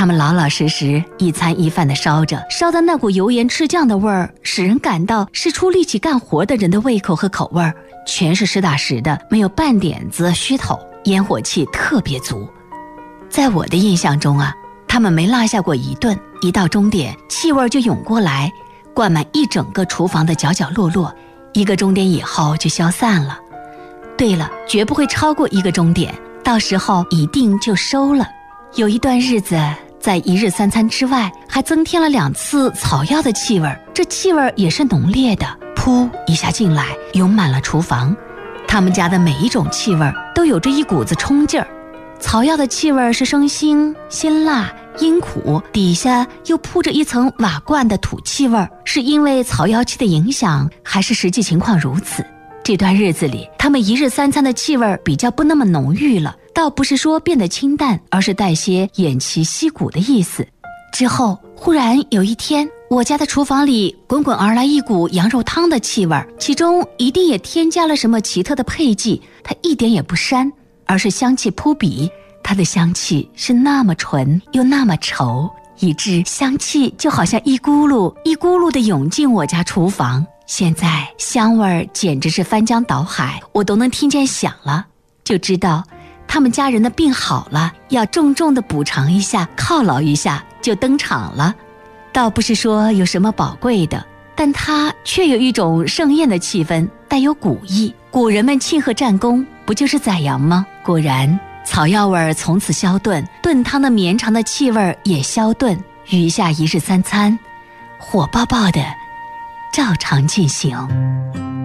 他们老老实实一餐一饭的烧着，烧的那股油盐赤酱的味儿，使人感到是出力气干活的人的胃口和口味儿，全是实打实的，没有半点子噱头，烟火气特别足。在我的印象中啊，他们没落下过一顿，一到钟点，气味就涌过来，灌满一整个厨房的角角落落，1个钟点以后就消散了。对了，绝不会超过1个钟点，到时候一定就收了。有一段日子，在1日3餐之外，还增添了2次草药的气味，这气味也是浓烈的，噗一下进来，涌满了厨房。他们家的每一种气味都有着一股子冲劲儿。草药的气味是生辛、辛辣、阴苦，底下又铺着一层瓦罐的土气味，是因为草药气的影响，还是实际情况如此？这段日子里，他们1日3餐的气味比较不那么浓郁了，倒不是说变得清淡，而是带些偃旗息鼓的意思。之后忽然有一天，我家的厨房里滚滚而来一股羊肉汤的气味，其中一定也添加了什么奇特的配剂，它一点也不膻，而是香气扑鼻。它的香气是那么纯又那么稠，以致香气就好像一咕噜一咕噜地涌进我家厨房。现在香味儿简直是翻江倒海，我都能听见响了，就知道他们家人的病好了，要重重地补偿一下，犒劳一下，就登场了。倒不是说有什么宝贵的，但它却有一种盛宴的气氛，带有古意。古人们庆贺战功，不就是宰羊吗？果然，草药味从此消遁，炖汤的绵长的气味也消遁，余下1日3餐，火爆爆的照常进行。